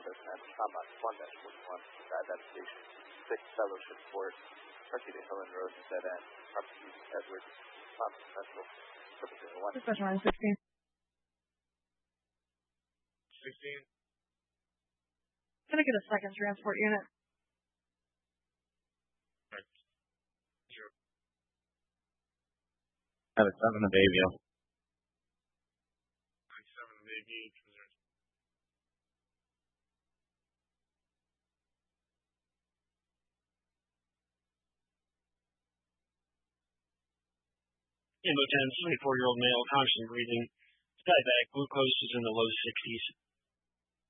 process and Combat 1-41, identification 6 Fellowship Court, Parkview Helen Road, Dead End, Parkview Edwards, Thompson Central, Pacific 1. Dispatch line 16. 16. Can I get a second transport unit? Right. 0. I have a 7 of Bayview. 97 of Bayview. Info 10, 24-year-old male, constant breathing, diabetic, glucose is in the low 60s.